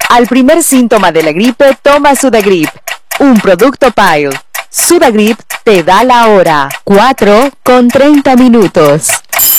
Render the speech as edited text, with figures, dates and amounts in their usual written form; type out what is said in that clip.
Al primer síntoma de la gripe, toma Sudagrip, un producto Pile. Sudagrip te da la hora, 4:30.